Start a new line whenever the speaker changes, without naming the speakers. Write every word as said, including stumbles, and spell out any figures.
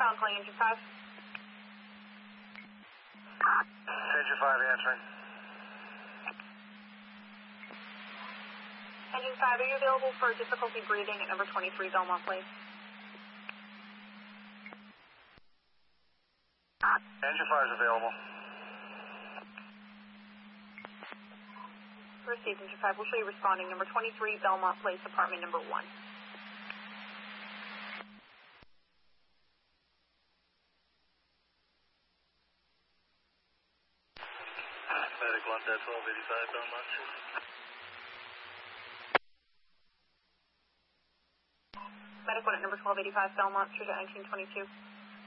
Town calling engine five.
Engine five answering.
Engine five, are you available for difficulty breathing at number twenty-three Belmont Place?
Engine five is available.
Received, engine five. We'll show you responding. Number twenty-three Belmont Place, apartment number one.
Medic one, twelve eighty-five Belmont.
Medic one at number twelve eighty-five Belmont, Street at nineteen twenty-two.